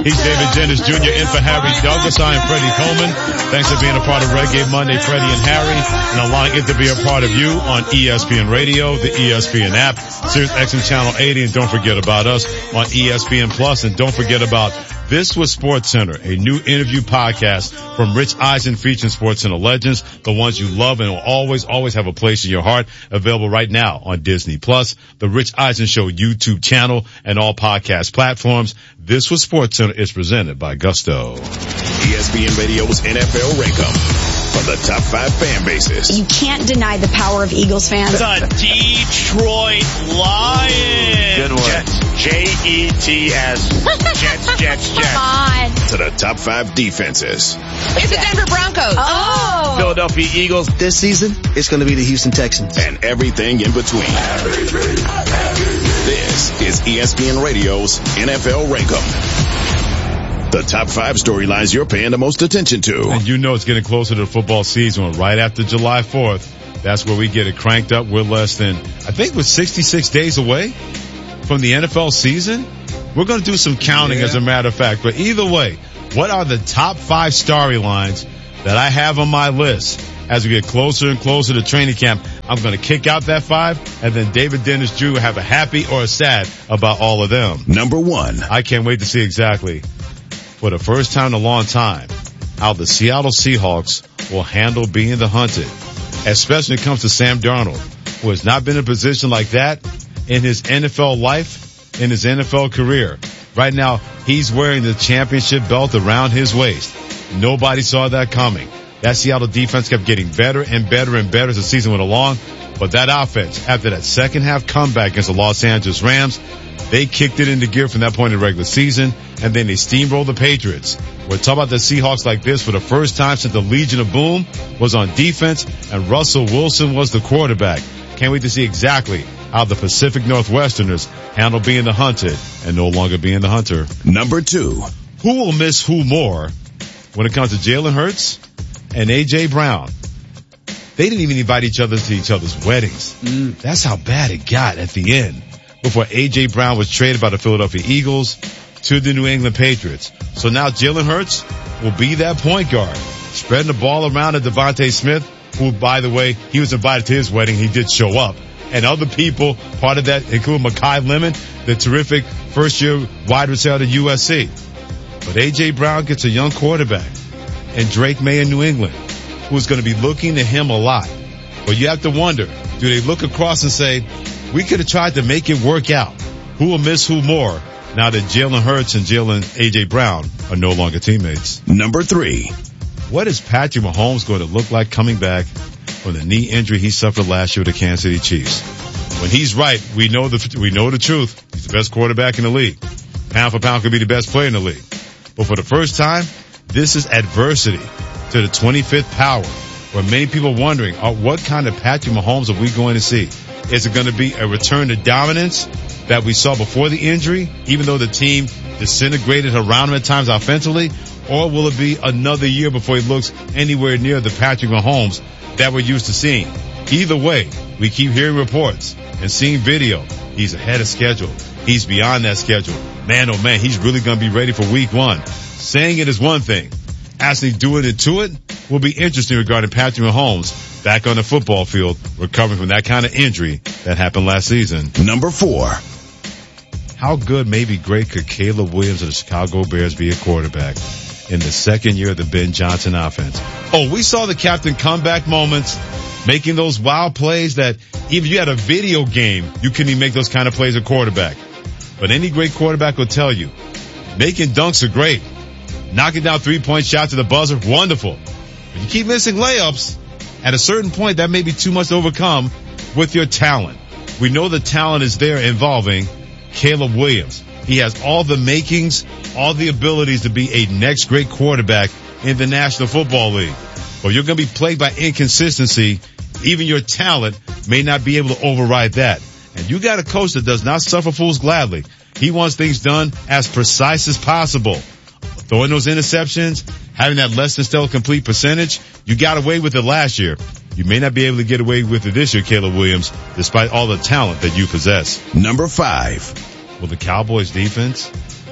He's David Dennis Jr. in for Harry Douglas. I am Freddie Coleman. Thanks for being a part of Reggae Monday, Freddie and Harry, and allowing it to be a part of you on ESPN Radio, the ESPN app, Sirius XM Channel 80, and don't forget about us on ESPN Plus, and don't forget about This Was SportsCenter, a new interview podcast from Rich Eisen featuring SportsCenter legends, the ones you love and will always have a place in your heart. Available right now on Disney Plus, the Rich Eisen Show YouTube channel, and all podcast platforms. This Was SportsCenter is presented by Gusto. ESPN Radio's NFL Rank-Up from the top 5 fan bases. You can't deny the power of Eagles fans. The Detroit Lions. Good one. Jets. Jets. Jets. Come on. To the top 5 defenses. It's the Denver Broncos. Oh. Philadelphia Eagles. This season, it's going to be the Houston Texans. And everything in between. This is ESPN Radio's NFL Rank-Up. The top 5 storylines you're paying the most attention to. And you know it's getting closer to the football season. Right after July 4th, that's where we get it cranked up. We're less than, I think we're 66 days away from the NFL season. We're going to do some counting as a matter of fact. But either way, what are the top 5 storylines that I have on my list? As we get closer and closer to training camp, I'm going to kick out that 5, and then David Dennis Drew have a happy or a sad about all of them. Number 1. I can't wait to see exactly, for the first time in a long time, how the Seattle Seahawks will handle being the hunted, especially when it comes to Sam Darnold, who has not been in a position like that in his NFL life, in his NFL career. Right now, he's wearing the championship belt around his waist. Nobody saw that coming. That Seattle defense kept getting better and better and better as the season went along. But that offense, after that second half comeback against the Los Angeles Rams, they kicked it into gear from that point in the regular season, and then they steamrolled the Patriots. We're talking about the Seahawks like this for the first time since the Legion of Boom was on defense, and Russell Wilson was the quarterback. Can't wait to see exactly how the Pacific Northwesterners handle being the hunted and no longer being the hunter. Number 2. Who will miss who more when it comes to Jalen Hurts and A.J. Brown? They didn't even invite each other to each other's weddings. That's how bad it got at the end, before A.J. Brown was traded by the Philadelphia Eagles to the New England Patriots. So now Jalen Hurts will be that point guard, spreading the ball around to Devontae Smith, who, by the way, he was invited to his wedding. He did show up. And other people, part of that, include Mekhi Lemon, the terrific first-year wide receiver at USC. But A.J. Brown gets a young quarterback, and Drake May in New England, who's going to be looking to him a lot. But you have to wonder, do they look across and say, we could have tried to make it work out? Who will miss who more now that Jalen Hurts and A.J. Brown are no longer teammates? Number 3. What is Patrick Mahomes going to look like coming back from the knee injury he suffered last year with the Kansas City Chiefs? When he's right, we know the truth. He's the best quarterback in the league. Pound for pound could be the best player in the league. But for the first time, this is adversity to the 25th power, where many people are wondering, what kind of Patrick Mahomes are we going to see? Is it going to be a return to dominance that we saw before the injury, even though the team disintegrated around him at times offensively? Or will it be another year before he looks anywhere near the Patrick Mahomes that we're used to seeing? Either way, we keep hearing reports and seeing video. He's ahead of schedule. He's beyond that schedule. Man, oh man, he's really going to be ready for week 1. Saying it is one thing. Actually doing it to it will be interesting regarding Patrick Mahomes back on the football field, recovering from that kind of injury that happened last season. Number 4. How good, maybe great, could Caleb Williams of the Chicago Bears be a quarterback in the second year of the Ben Johnson offense? Oh, we saw the captain comeback moments, making those wild plays that even if you had a video game, you couldn't even make those kind of plays at quarterback. But any great quarterback will tell you, making dunks are great. Knocking down 3-point shots at the buzzer, wonderful. But you keep missing layups, at a certain point that may be too much to overcome with your talent. We know the talent is there involving Caleb Williams. He has all the makings, all the abilities to be a next great quarterback in the National Football League. But you're going to be plagued by inconsistency. Even your talent may not be able to override that. And you got a coach that does not suffer fools gladly. He wants things done as precise as possible. Throwing those interceptions, having that less than stellar complete percentage, you got away with it last year. You may not be able to get away with it this year, Caleb Williams, despite all the talent that you possess. Number 5. Will the Cowboys defense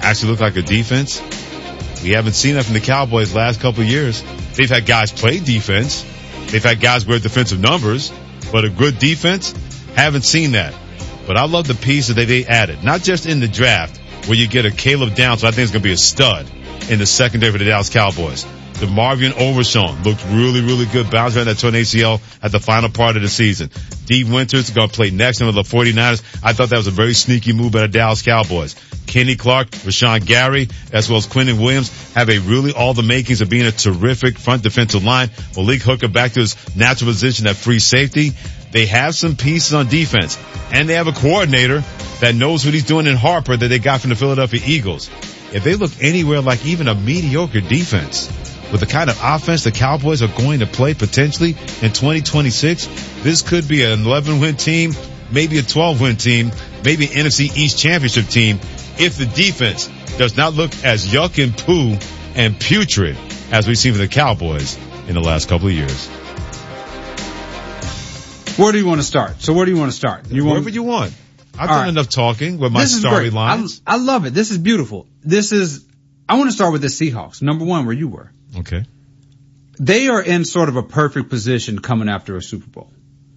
actually look like a defense. We haven't seen that from the Cowboys last couple of years. They've had guys play defense. They've had guys wear defensive numbers, but a good defense, haven't seen that. But I love the piece that they added, not just in the draft where you get a Caleb Downs, who I think is going to be a stud in the secondary for the Dallas Cowboys. The Marvin Overshown looked really, really good. Bounced around that torn ACL at the final part of the season. Dee Winters is going to play next to the 49ers. I thought that was a very sneaky move by the Dallas Cowboys. Kenny Clark, Rashawn Gary, as well as Quentin Williams have all the makings of being a terrific front defensive line. Malik Hooker back to his natural position at free safety. They have some pieces on defense, and they have a coordinator that knows what he's doing in Harper that they got from the Philadelphia Eagles. If they look anywhere like even a mediocre defense, with the kind of offense the Cowboys are going to play potentially in 2026, this could be an 11-win team, maybe a 12-win team, maybe an NFC East Championship team, if the defense does not look as yuck and poo and putrid as we've seen from the Cowboys in the last couple of years. Where do you want to start? Wherever you want. I've done enough talking with my storylines. I love it. This is beautiful. I want to start with the Seahawks. Number one, where you were. Okay. They are in sort of a perfect position coming after a Super Bowl.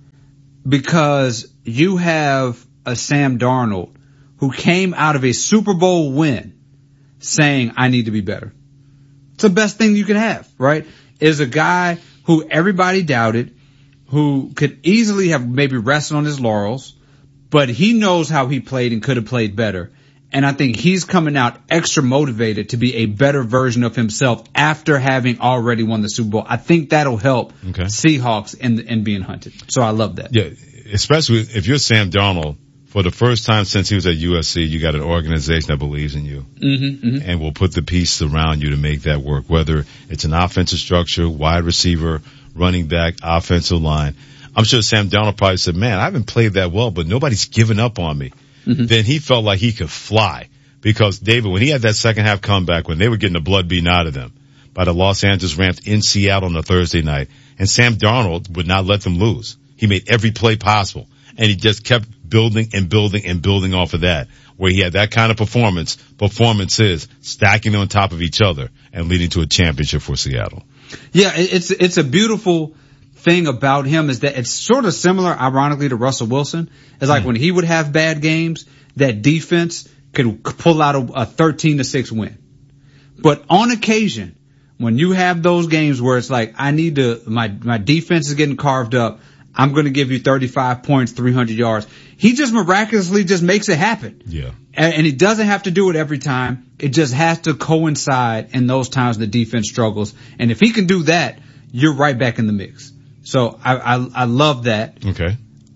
Because you have a Sam Darnold who came out of a Super Bowl win saying, I need to be better. It's the best thing you can have, right? Is a guy who everybody doubted, who could easily have maybe rested on his laurels, but he knows how he played and could have played better. And I think he's coming out extra motivated to be a better version of himself after having already won the Super Bowl. I think that'll help Seahawks in being hunted. So I love that. Yeah, especially if you're Sam Darnold. For the first time since he was at USC, you got an organization that believes in you and will put the pieces around you to make that work, whether it's an offensive structure, wide receiver, running back, offensive line. I'm sure Sam Darnold probably said, man, I haven't played that well, but nobody's given up on me. Then he felt like he could fly because, David, when he had that second half comeback, when they were getting the blood beaten out of them by the Los Angeles Rams in Seattle on a Thursday night, and Sam Darnold would not let them lose. He made every play possible, and he just kept building and building and building off of that, where he had that kind of performances stacking on top of each other and leading to a championship for Seattle. Yeah, it's a beautiful thing about him is that it's sort of similar, ironically, to Russell Wilson. It's like when he would have bad games, that defense could pull out a 13-6 win. But on occasion, when you have those games where it's like, my defense is getting carved up, I'm going to give you 35 points, 300 yards. He just miraculously just makes it happen. Yeah. And he doesn't have to do it every time. It just has to coincide in those times the defense struggles. And if he can do that, you're right back in the mix. So I love that. Okay.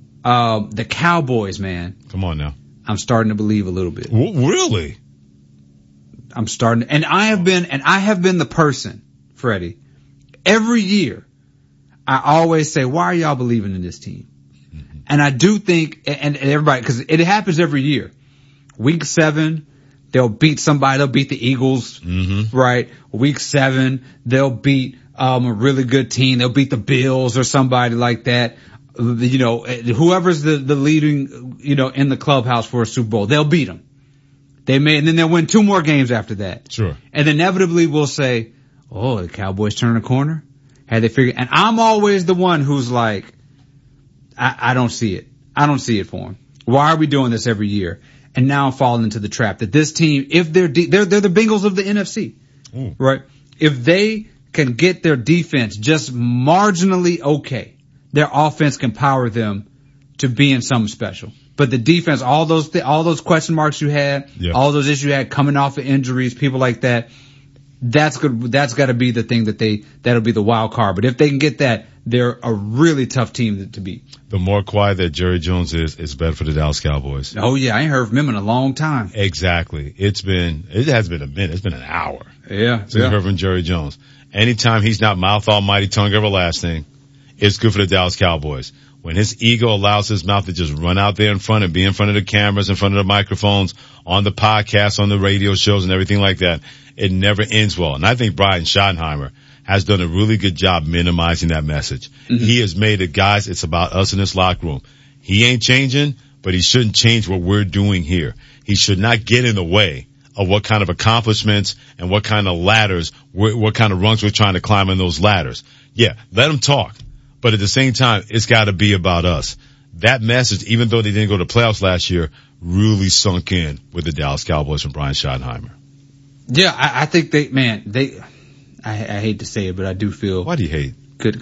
The Cowboys, man. Come on now. I'm starting to believe a little bit. Really? I'm starting, and I have been the person, Freddie, every year. I always say, why are y'all believing in this team? And I do think, and everybody, because it happens every year. Week 7, they'll beat somebody. They'll beat the Eagles, right? Week 7, they'll beat a really good team. They'll beat the Bills or somebody like that. You know, whoever's the leading, in the clubhouse for a Super Bowl, they'll beat them. And then they'll win 2 more games after that. Sure. And inevitably we'll say, oh, the Cowboys turn a corner. Had they figured, and I'm always the one who's like, I don't see it. I don't see it for them. Why are we doing this every year? And now I'm falling into the trap that this team, if they're the Bengals of the NFC, right? If they can get their defense just marginally okay, their offense can power them to being something special. But the defense, all those question marks you had, all those issues you had coming off of injuries, people like that, that's good. That's got to be the thing that'll be the wild card. But if they can get that, they're a really tough team to beat. The more quiet that Jerry Jones is, it's better for the Dallas Cowboys. Oh yeah, I ain't heard from him in a long time. Exactly. It has been a minute. It's been an hour. Yeah. Since heard from Jerry Jones. Anytime he's not mouth almighty, tongue everlasting, it's good for the Dallas Cowboys. When his ego allows his mouth to just run out there in front and be in front of the cameras, in front of the microphones, on the podcasts, on the radio shows and everything like that, it never ends well. And I think Brian Schottenheimer has done a really good job minimizing that message. He has made it, guys, it's about us in this locker room. He ain't changing, but he shouldn't change what we're doing here. He should not get in the way of what kind of accomplishments and what kind of ladders, what kind of rungs we're trying to climb in those ladders. Yeah, let them talk. But at the same time, it's got to be about us. That message, even though they didn't go to the playoffs last year, really sunk in with the Dallas Cowboys from Brian Schottenheimer. Yeah, I think I hate to say it, but I do feel. Why do you hate? Good.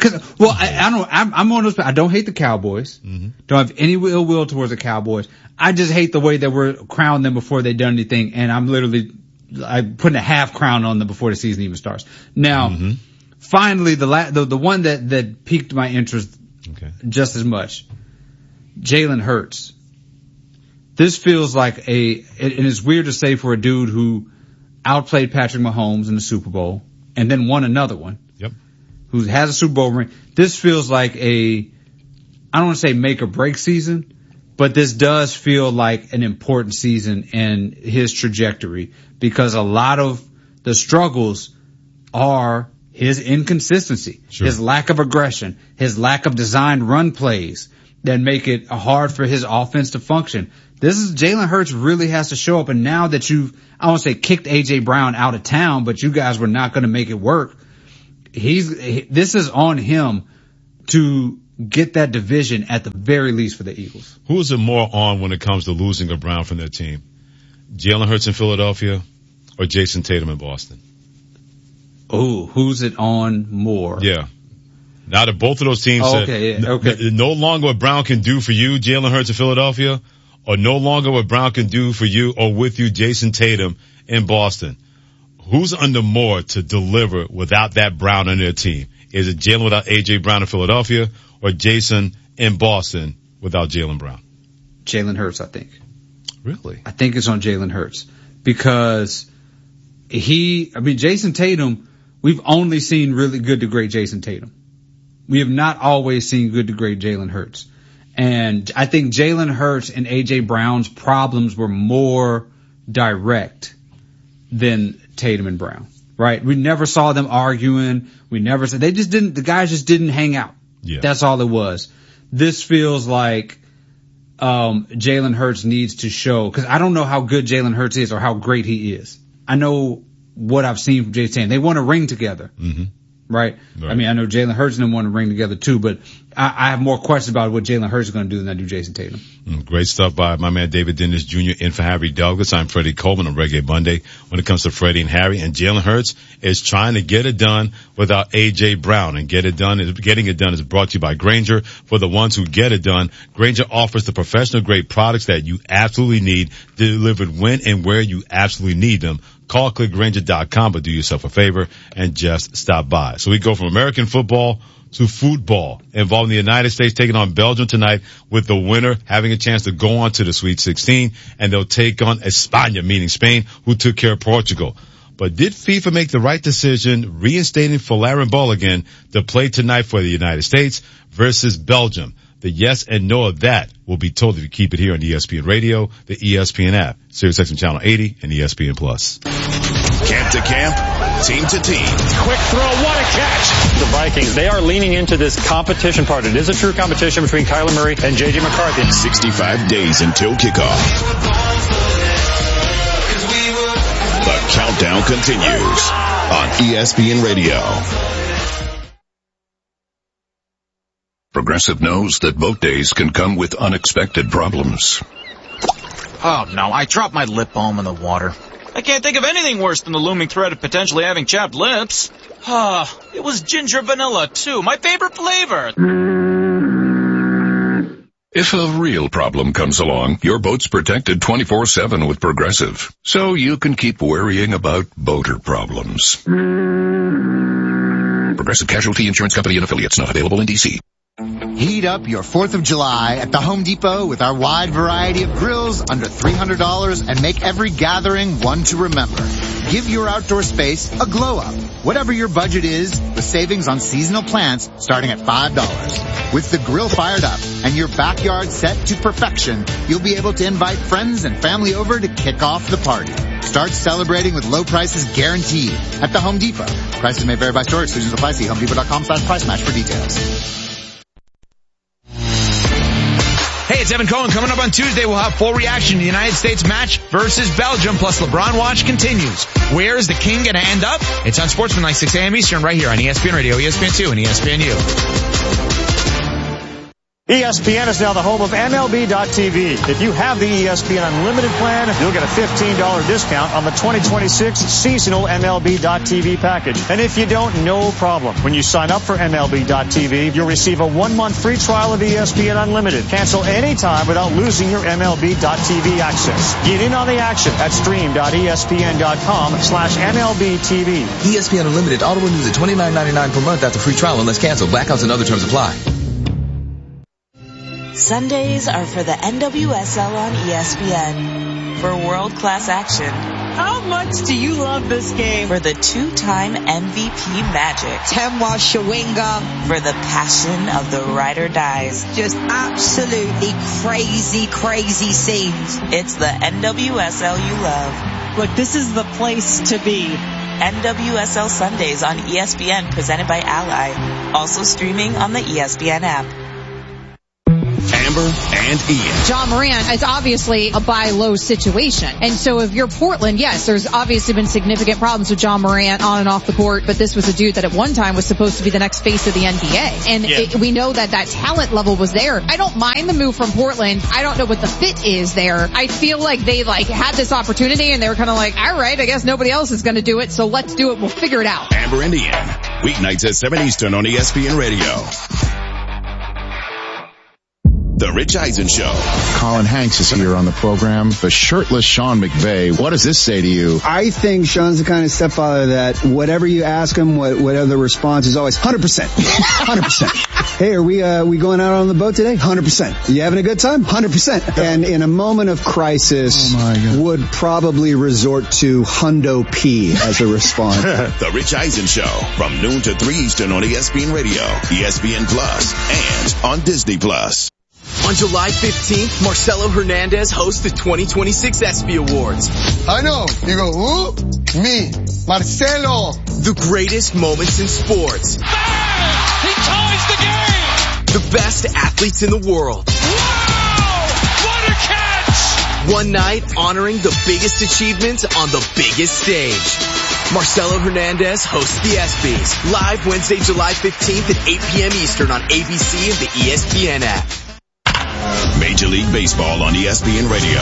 I'm on those. I don't hate the Cowboys. Mm-hmm. Don't have any ill will towards the Cowboys. I just hate the way that we're crowning them before they've done anything, and I'm putting a half crown on them before the season even starts. Now, finally, the one that piqued my interest just as much, Jalen Hurts. This feels like and it's weird to say for a dude who outplayed Patrick Mahomes in the Super Bowl and then won another one. Yep. Who has a Super Bowl ring. This feels like I don't want to say make or break season, but this does feel like an important season in his trajectory because a lot of the struggles are his inconsistency, his lack of aggression, his lack of designed run plays that make it hard for his offense to function. Jalen Hurts really has to show up, and now that I won't say kicked A.J. Brown out of town, but you guys were not going to make it work. This is on him to get that division at the very least for the Eagles. Who is it more on when it comes to losing a Brown from their team? Jalen Hurts in Philadelphia or Jason Tatum in Boston? Oh, who's it on more? Yeah. Now that both of those teams said no longer what Brown can do for you, Jalen Hurts in Philadelphia, or no longer what Brown can do for you or with you, Jason Tatum in Boston. Who's under more to deliver without that Brown on their team? Is it Jalen without A.J. Brown in Philadelphia or Jason in Boston without Jalen Brown? Jalen Hurts, I think. Really? I think it's on Jalen Hurts because Jason Tatum, we've only seen really good to great Jason Tatum. We have not always seen good to great Jalen Hurts. And I think Jalen Hurts and A.J. Brown's problems were more direct than Tatum and Brown, right? We never saw them arguing. The guys just didn't hang out. Yeah. That's all it was. This feels like, Jalen Hurts needs to show, cause I don't know how good Jalen Hurts is or how great he is. I know what I've seen from Jason Tatum. They won a ring together. Mm-hmm. Right? I mean, I know Jalen Hurts and them want to ring together too, but I have more questions about what Jalen Hurts is going to do than I do Jason Tatum. Great stuff by my man David Dennis Jr. in for Harry Douglas. I'm Freddie Coleman on Reggae Monday when it comes to Freddie and Harry. And Jalen Hurts is trying to get it done without A.J. Brown. And getting it done is brought to you by Grainger. For the ones who get it done, Grainger offers the professional grade products that you absolutely need, delivered when and where you absolutely need them. Call clickgrainger.com, but do yourself a favor and just stop by. So we go from American football to football involving the United States taking on Belgium tonight, with the winner having a chance to go on to the Sweet 16, and they'll take on España, meaning Spain, who took care of Portugal. But did FIFA make the right decision reinstating Folarin Balogun to play tonight for the United States versus Belgium? The yes and no of that will be told if you keep it here on ESPN Radio, the ESPN app, SiriusXM Channel 80, and ESPN Plus. Camp to camp, team to team. Quick throw, what a catch! The Vikings, they are leaning into this competition part. It is a true competition between Kyler Murray and J.J. McCarthy. 65 days until kickoff. The countdown continues on ESPN Radio. Progressive knows that boat days can come with unexpected problems. Oh no, I dropped my lip balm in the water. I can't think of anything worse than the looming threat of potentially having chapped lips. It was ginger vanilla too, my favorite flavor. If a real problem comes along, your boat's protected 24/7 with Progressive, so you can keep worrying about boater problems. Progressive Casualty Insurance Company and Affiliates, not available in D.C. Heat up your 4th of July at the Home Depot with our wide variety of grills under $300 and make every gathering one to remember. Give your outdoor space a glow up. Whatever your budget is, with savings on seasonal plants starting at $5. With the grill fired up and your backyard set to perfection, you'll be able to invite friends and family over to kick off the party. Start celebrating with low prices guaranteed at the Home Depot. Prices may vary by store. Exclusions apply. See HomeDepot.com/price match for details. Hey, it's it's Evan Cohen. Coming up on Tuesday, we'll have full reaction to the United States match versus Belgium, plus LeBron Watch continues. Where is the king going to end up? It's on Sportsman 6 a.m. Eastern right here on ESPN Radio, ESPN2, and ESPNU. ESPN is now the home of MLB.tv. If you have the ESPN Unlimited plan, you'll get a $15 discount on the 2026 seasonal MLB.tv package. And if you don't, no problem. When you sign up for MLB.tv, you'll receive a 1-month free trial of ESPN Unlimited. Cancel anytime without losing your MLB.tv access. Get in on the action at stream.espn.com/MLBTV. ESPN Unlimited auto renews at $29.99 per month after free trial unless canceled. Blackouts and other terms apply. Sundays are for the NWSL on ESPN. For world-class action. How much do you love this game? For the 2-time MVP Magic. Temwa Shawinga. For the passion of the ride or dies. Just absolutely crazy, crazy scenes. It's the NWSL you love. Look, this is the place to be. NWSL Sundays on ESPN, presented by Ally. Also streaming on the ESPN app. Amber and Ian. John Morant is obviously a buy low situation. And so if you're Portland, yes, there's obviously been significant problems with John Morant on and off the court, but this was a dude that at one time was supposed to be the next face of the NBA. And we know that talent level was there. I don't mind the move from Portland. I don't know what the fit is there. I feel like they had this opportunity and they were kind of like, all right, I guess nobody else is going to do it, so let's do it. We'll figure it out. Amber and Ian. Weeknights at 7 Eastern on ESPN Radio. The Rich Eisen Show. Colin Hanks is here on the program. The shirtless Sean McVay. What does this say to you? I think Sean's the kind of stepfather that whatever you ask him, whatever the response is always 100%. 100%. Hey, are we going out on the boat today? 100%. You having a good time? 100%. And in a moment of crisis, would probably resort to Hundo P as a response. The Rich Eisen Show from noon to 3 Eastern on ESPN Radio, ESPN Plus, and on Disney Plus. On July 15th, Marcelo Hernandez hosts the 2026 ESPY Awards. I know. You go, who? Me, Marcelo. The greatest moments in sports. Bang! He ties the game! The best athletes in the world. Wow! What a catch! One night honoring the biggest achievements on the biggest stage. Marcelo Hernandez hosts the ESPYs. Live Wednesday, July 15th at 8 p.m. Eastern on ABC and the ESPN app. Major League Baseball on ESPN Radio. A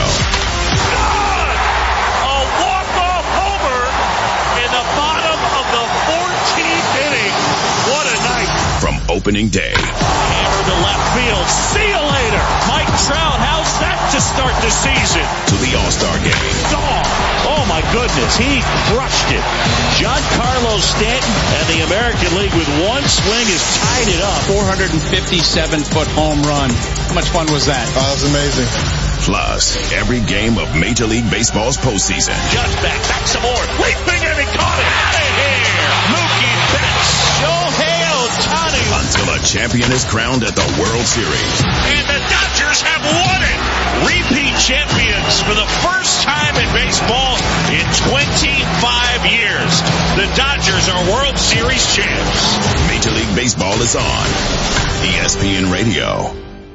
walk-off homer in the bottom of the 14th inning. What a night. From opening day. Hammer to left field. See you later. Mike Trout, how's that to start the season? To the All-Star game. Oh my goodness, he crushed it. Giancarlo Stanton and the American League with one swing has tied it up. 457-foot home run. How much fun was that? Oh, that was amazing. Plus, every game of Major League Baseball's postseason. Just back some more. Leaping and he caught it. Out of here. Mookie Betts. Shohei Ohtani. Until a champion is crowned at the World Series. And the Dodgers have won it. Repeat champions for the first time in baseball in 25 years. The Dodgers are World Series champs. Major League Baseball is on ESPN Radio.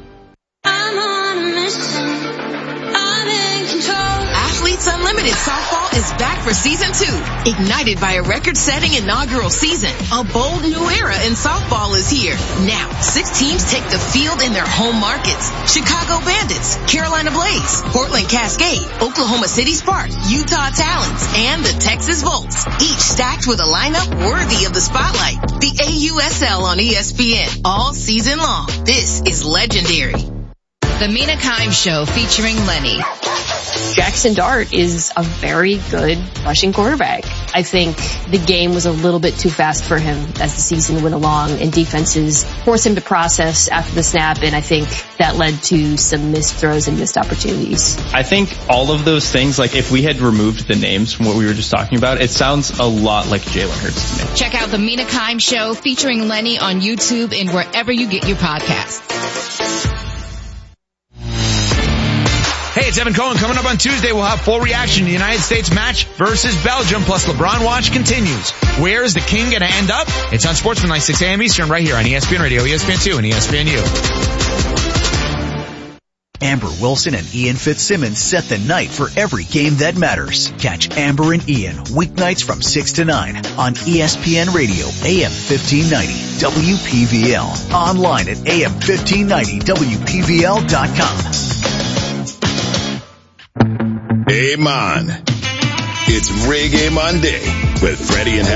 Athletes Unlimited Softball is back for Season 2. Ignited by a record-setting inaugural season, a bold new era in softball is here. Now, 6 teams take the field in their home markets. Chicago Bandits, Carolina Blaze, Portland Cascade, Oklahoma City Sparks, Utah Talons, and the Texas Volts. Each stacked with a lineup worthy of the spotlight. The AUSL on ESPN all season long. This is legendary. The Mina Kimes Show featuring Lenny. Jackson Dart is a very good rushing quarterback. I think the game was a little bit too fast for him as the season went along, and defenses forced him to process after the snap, and I think that led to some missed throws and missed opportunities. I think all of those things, like if we had removed the names from what we were just talking about, it sounds a lot like Jalen Hurts to me. Check out the Mina Kimes Show featuring Lenny on YouTube and wherever you get your podcasts. Hey, it's Evan Cohen. Coming up on Tuesday, we'll have full reaction to the United States match versus Belgium, plus LeBron Watch continues. Where is the king going to end up? It's on Sportsman 6 a.m. Eastern right here on ESPN Radio, ESPN2, and ESPNU. Amber Wilson and Ian Fitzsimmons set the night for every game that matters. Catch Amber and Ian weeknights from 6 to 9 on ESPN Radio, AM 1590, WPVL. Online at AM1590WPVL.com. Hey, man. It's Reggae Monday with Freddie and